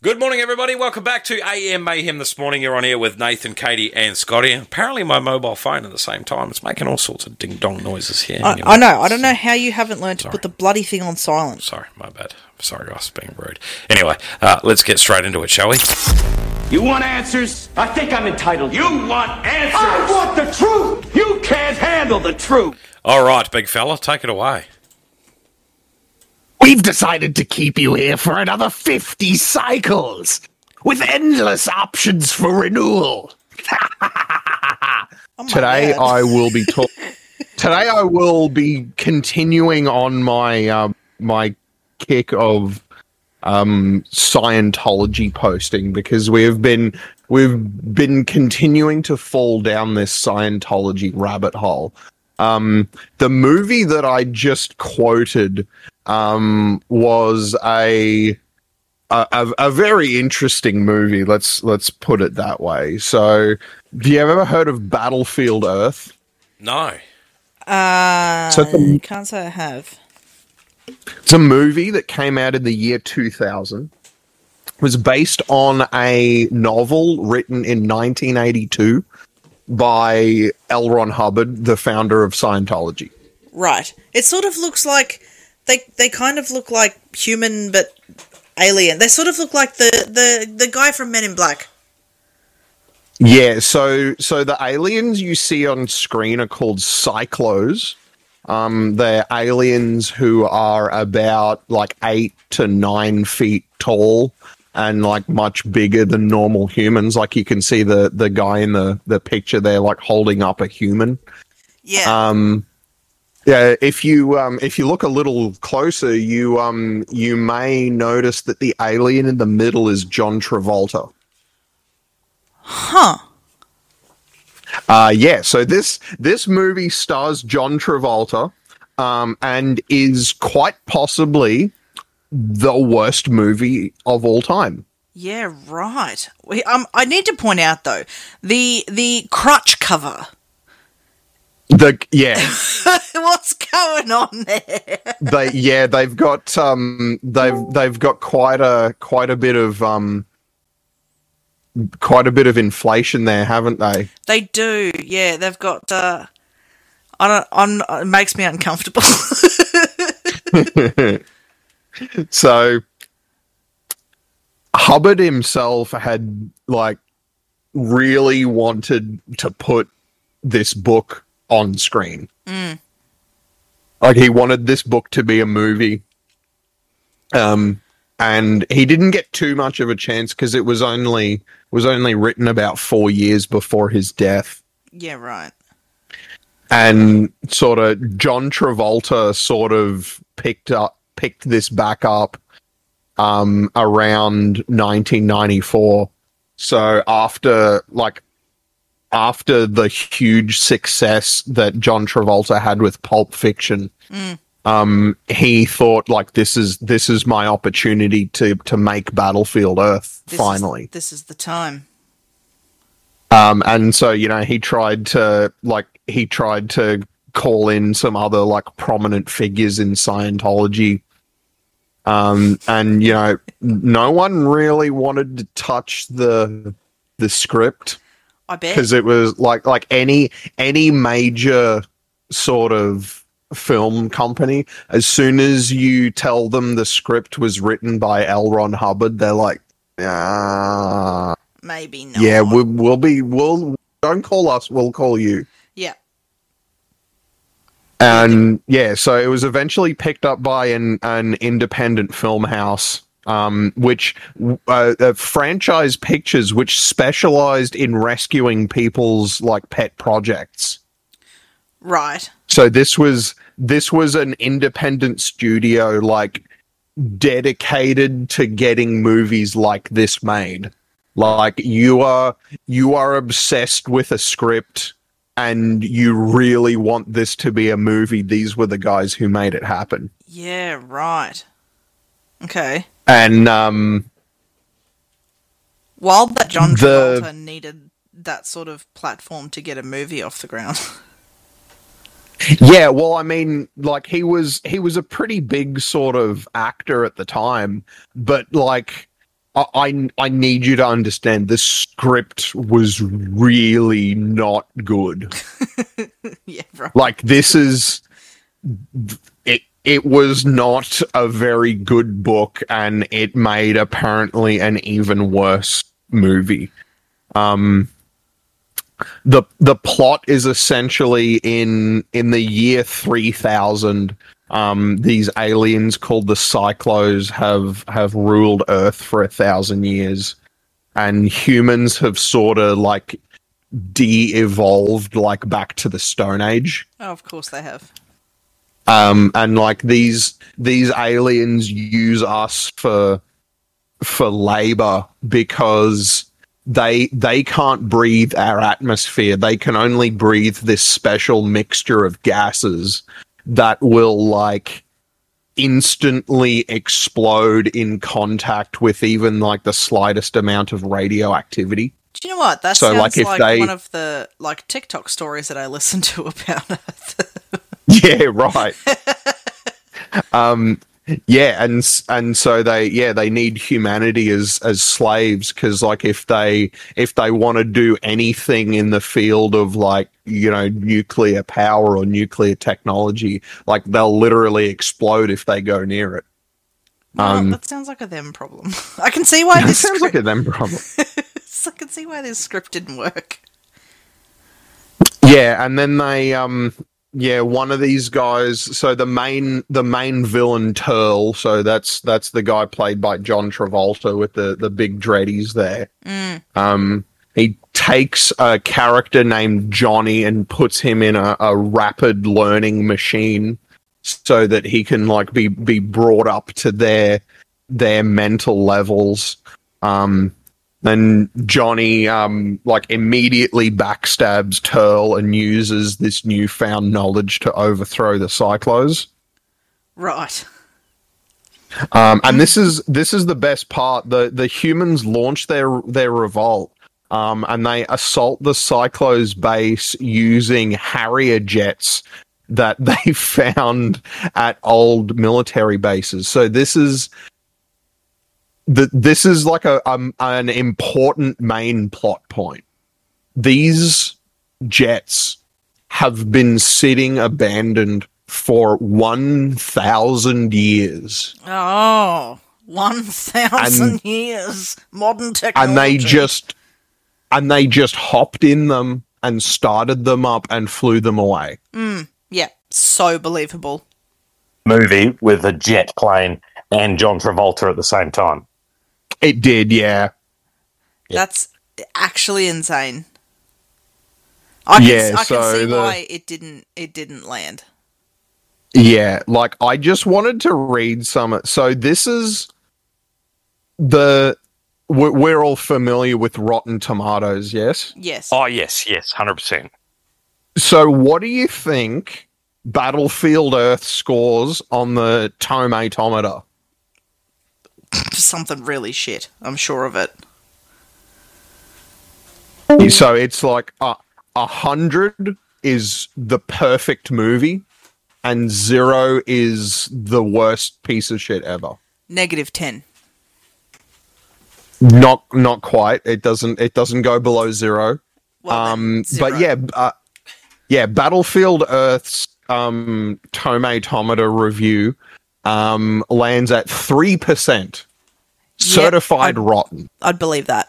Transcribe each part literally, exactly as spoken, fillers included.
Good morning, everybody. Welcome back to A M Mayhem this morning. You're on here with Nathan, Katie, and Scotty. Apparently, my mobile phone at the same time is making all sorts of ding-dong noises here. I, I know. I don't know how you haven't learned to Sorry. put the bloody thing on silent. Sorry, my bad. Sorry, I was being rude. Anyway, uh, let's get straight into it, shall we? You want answers? I think I'm entitled. You want answers? I want the truth! You can't handle the truth! All right, big fella, take it away. We've decided to keep you here for another fifty cycles, with endless options for renewal. Oh my Today God. I will be talk- Today I will be continuing on my um, my kick of um, Scientology posting, because we have been we've been continuing to fall down this Scientology rabbit hole. Um, the movie that I just quoted um, was a, a a very interesting movie. Let's let's put it that way. So, have you ever heard of Battlefield Earth? No. Uh, So the- can't say I have. It's a movie that came out in the year two thousand. It was based on a novel written in nineteen eighty-two by L. Ron Hubbard, the founder of Scientology. Right. It sort of looks like they they kind of look like human but alien. They sort of look like the the, the guy from Men in Black. Yeah, so so the aliens you see on screen are called Cyclos. Um, they're aliens who are about like eight to nine feet tall and like much bigger than normal humans. Like you can see the the guy in the the picture there, like holding up a human. Yeah. Um, yeah, if you um, if you look a little closer, you um, you may notice that the alien in the middle is John Travolta. Huh. Uh, yeah, so this this movie stars John Travolta, um, and is quite possibly the worst movie of all time. Yeah, right. We, um, I need to point out though, the the crutch cover. The yeah, What's going on there? they yeah they've got um they've they've got quite a quite a bit of um quite a bit of inflation there, haven't they? They do. Yeah, they've got. Uh, I don't. I'm, it makes me uncomfortable. So Hubbard himself had like really wanted to put this book on screen. Mm. Like he wanted this book to be a movie. Um and he didn't get too much of a chance because it was only was only written about four years before his death. Yeah, right. And sort of John Travolta sort of picked up picked this back up um around nineteen ninety-four. So after like after the huge success that John Travolta had with Pulp Fiction, Mm. um he thought like this is this is my opportunity to to make Battlefield Earth This finally. Is, this is the time. Um, and so, you know, he tried to, like, he tried to call in some other, like, prominent figures in Scientology. Um, and, you know, no one really wanted to touch the the script I bet. because it was like like any any major sort of film company. As soon as you tell them the script was written by L. Ron Hubbard, they're like, ah. Maybe not. Yeah, we, we'll be. We'll don't call us. We'll call you. Yeah. And yeah, so it was eventually picked up by an an independent film house, um, which uh, uh, Franchise Pictures, which specialized in rescuing people's like pet projects. Right. So this was this was an independent studio, like dedicated to getting movies like this made. Like you are you are obsessed with a script and you really want this to be a movie. These were the guys who made it happen. Yeah, right. Okay. And um While that John The- Travolta needed that sort of platform to get a movie off the ground. yeah, well, I mean, like he was he was a pretty big sort of actor at the time, but like I, I I need you to understand the script was really not good. Yeah, right. Like this is it. It was not a very good book, and it made apparently an even worse movie. Um, the the plot is essentially in in the year three thousand. Um, these aliens called the Cyclos have have ruled Earth for a thousand years, and humans have sort of like de-evolved, like back to the Stone Age. Oh, of course they have. Um, and like these these aliens use us for for labor because they they can't breathe our atmosphere. They can only breathe this special mixture of gases that will like instantly explode in contact with even like the slightest amount of radioactivity. Do you know what? That So, sounds like, like, if they- one of the like TikTok stories that I listen to about Earth. Yeah, right. um, yeah, and s- and so they yeah they need humanity as as slaves because like if they if they want to do anything in the field of like you know nuclear power or nuclear technology, like they'll literally explode if they go near it. Well, Um, that sounds like a them problem. I can see why That this sounds script. like a them problem. I can see why this script didn't work. Yeah, and then they um yeah, one of these guys, so the main the main villain Turl, so that's that's the guy played by John Travolta with the the big dreadies there. Mm. Um he takes a character named Johnny and puts him in a, a rapid learning machine so that he can like be be brought up to their their mental levels. Um And Johnny, um, like, immediately backstabs Turl and uses this newfound knowledge to overthrow the Cyclos. Right. Um, and this is this is the best part. The the humans launch their their revolt, um, and they assault the Cyclos base using Harrier jets that they found at old military bases. So this is. The, this is like a um, an important main plot point. These jets have been sitting abandoned for one thousand years. Oh, one thousand And- years. Modern technology. And they just and they just hopped in them and started them up and flew them away. Yeah, so believable. Movie with a jet plane and John Travolta at the same time. It did, yeah. That's actually insane. I can, Yeah, I can so see the- why it didn't it didn't land. Yeah, like I just wanted to read some. So this is the we're, we're all familiar with Rotten Tomatoes, yes? Yes. Oh, yes, yes, one hundred percent. So what do you think Battlefield Earth scores on the Tomatometer? Something really shit. I'm sure of it. So it's like a a hundred is the perfect movie, and zero is the worst piece of shit ever. Negative ten. Not not quite. It doesn't it doesn't go below zero. Well, then, Um, zero. but yeah, uh, yeah, Battlefield Earth's um, Tomatometer review um, lands at three percent, certified I'd- rotten. I'd believe that.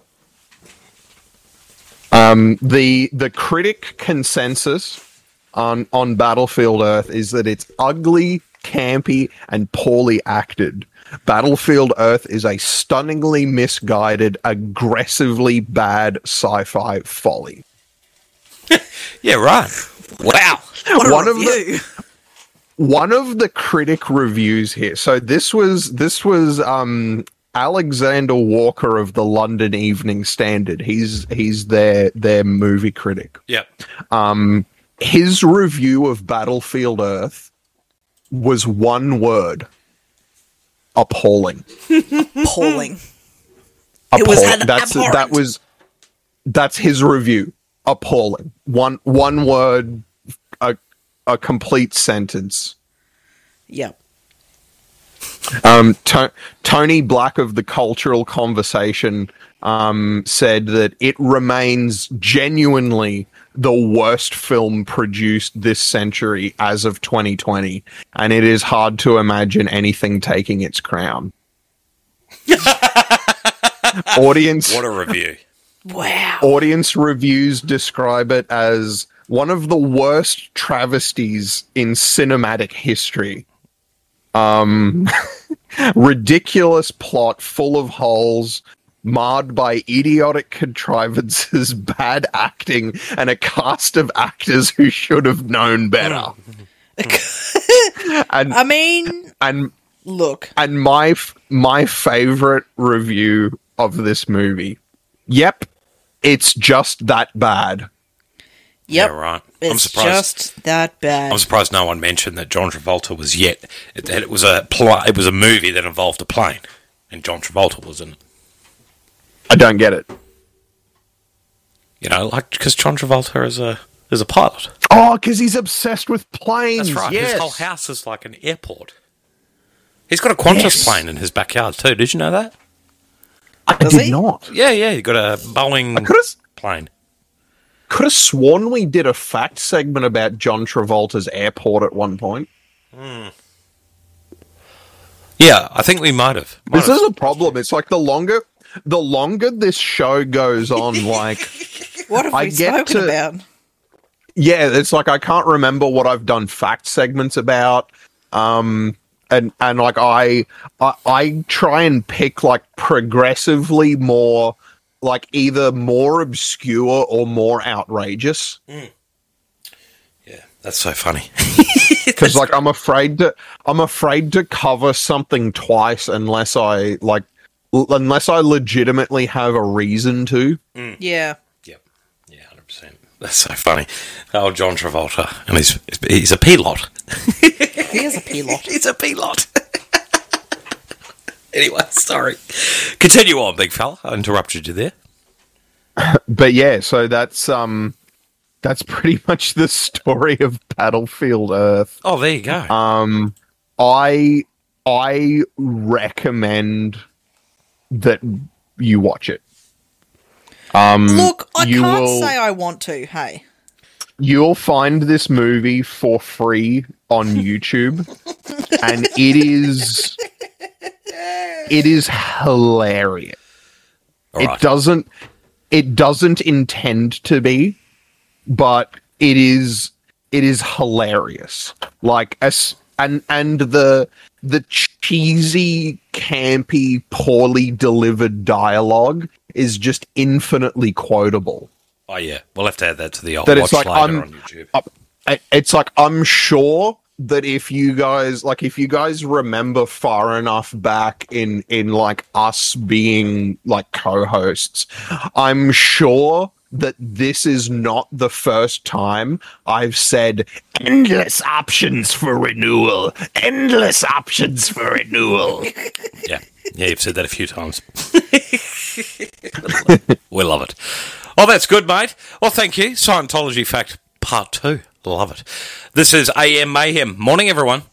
Um, the the critic consensus on on Battlefield Earth is that it's ugly, campy, and poorly acted. Battlefield Earth is a stunningly misguided, aggressively bad sci-fi folly. Yeah, right. Wow. What a One of the- review. One of the critic reviews here. So this was this was um, Alexander Walker of the London Evening Standard. He's he's their their movie critic. Yep. Um, his review of Battlefield Earth was one word: appalling. Appalling. It was Appall- an that's abhorrent. that was that's his review. Appalling. One one word, a a complete sentence. Yep. Um, to- Tony Black of the Cultural Conversation um, said that it remains genuinely the worst film produced this century as of twenty twenty, and it is hard to imagine anything taking its crown. Audience, What a review. Wow. audience reviews describe it as one of the worst travesties in cinematic history. Um, ridiculous plot full of holes, marred by idiotic contrivances, bad acting, and a cast of actors who should have known better. and I mean, and look. and my f- my favorite review of this movie. Yep, it's just that bad. Yep. Yeah, right. It's I'm surprised. just that bad. I'm surprised no one mentioned that John Travolta was yet. It, it was a pl- It was a movie that involved a plane, and John Travolta was in it. I don't get it. You know, like because John Travolta is a is a pilot. Oh, because he's obsessed with planes. That's right. Yes. His whole house is like an airport. He's got a Qantas Yes. plane in his backyard too. Did you know that? I Does did he? not. Yeah, yeah. He got a Boeing I could have plane. could have sworn we did a fact segment about John Travolta's airport at one point. Yeah, I think we might have. Might This have. is a problem. It's like the longer the longer this show goes on, like what have I we get spoken to- about? yeah, it's like I can't remember what I've done fact segments about. Um and and like I I, I try and pick like progressively more like either more obscure or more outrageous. Yeah, that's so funny. Because like I'm afraid to I'm afraid to cover something twice unless I like l- unless I legitimately have a reason to. Yeah. Yep. Yeah, one hundred percent. That's so funny. Oh, John Travolta. And he's, he's a pilot. He is a pilot. He's a pilot. Anyway, sorry. Continue on, big fella. I interrupted you there. But yeah, so that's um that's pretty much the story of Battlefield Earth. Oh, there you go. Um I I recommend that you watch it. Um Look, I you can't will- say I want to, hey. You'll find this movie for free on YouTube, and it is it is hilarious. All It right. doesn't it doesn't intend to be, but it is it is hilarious. Like as and and the the cheesy, campy, poorly delivered dialogue is just infinitely quotable. Oh, yeah. We'll have to add that to the old That watch it's like, later I'm- on YouTube. Uh, it- it's like I'm sure that if you guys like if you guys remember far enough back in in like us being like co-hosts, I'm sure that this is not the first time I've said endless options for renewal, endless options for renewal. Yeah. Yeah, you've said that a few times. We love it. Oh, that's good, mate. Well, thank you. Scientology Fact Part two. Love it. This is A M Mayhem. Morning, everyone.